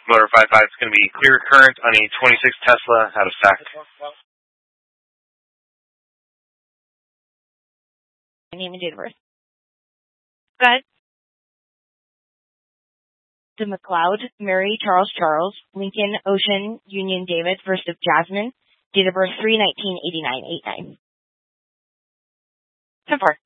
Motor 55 is going to be clear current on a 26 Tesla out of SAC. Name and date of birth. Go ahead. The McLeod, Mary, Charles, Lincoln, Ocean, Union, David, first of Jasmine, date of birth 3/19/89, 89. 10-4.